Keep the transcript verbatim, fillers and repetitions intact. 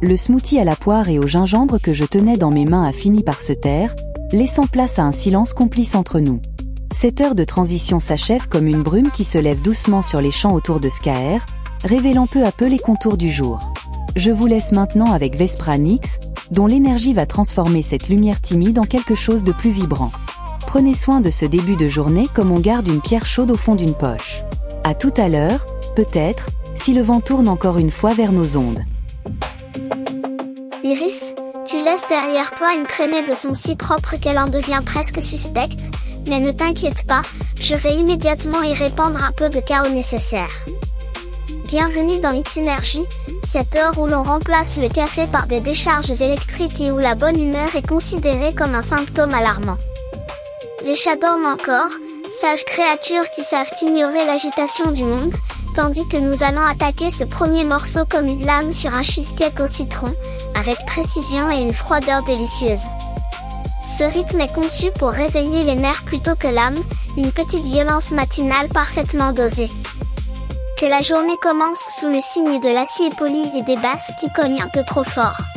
Le smoothie à la poire et au gingembre que je tenais dans mes mains a fini par se taire, laissant place à un silence complice entre nous. Cette heure de transition s'achève comme une brume qui se lève doucement sur les champs autour de Skaer, révélant peu à peu les contours du jour. Je vous laisse maintenant avec Vespra Nix, dont l'énergie va transformer cette lumière timide en quelque chose de plus vibrant. Prenez soin de ce début de journée comme on garde une pierre chaude au fond d'une poche. À tout à l'heure, peut-être, si le vent tourne encore une fois vers nos ondes. Iris, tu laisses derrière toi une traînée de son si propre qu'elle en devient presque suspecte, mais ne t'inquiète pas, je vais immédiatement y répandre un peu de chaos nécessaire. Bienvenue dans X-Energy, cette heure où l'on remplace le café par des décharges électriques et où la bonne humeur est considérée comme un symptôme alarmant. Les chats dorment encore, sages créatures qui savent ignorer l'agitation du monde, tandis que nous allons attaquer ce premier morceau comme une lame sur un cheesecake au citron, avec précision et une froideur délicieuse. Ce rythme est conçu pour réveiller les nerfs plutôt que l'âme, une petite violence matinale parfaitement dosée. Que la journée commence sous le signe de l'acier poli et des basses qui cognent un peu trop fort.